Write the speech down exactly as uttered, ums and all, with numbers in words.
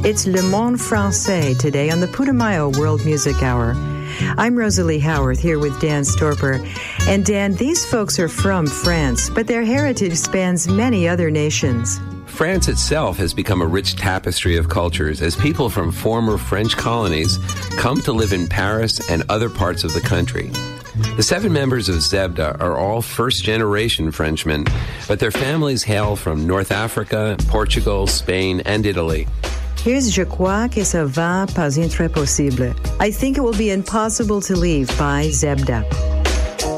It's Le Monde Français today on the Putumayo World Music Hour. I'm Rosalie Howarth here with Dan Storper. And Dan, these folks are from France, but their heritage spans many other nations. France itself has become a rich tapestry of cultures as people from former French colonies come to live in Paris and other parts of the country. The seven members of Zebda are all first-generation Frenchmen, but their families hail from North Africa, Portugal, Spain, and Italy. Here's Je crois que ça va pas être possible. I think it will be impossible to leave by Zebda.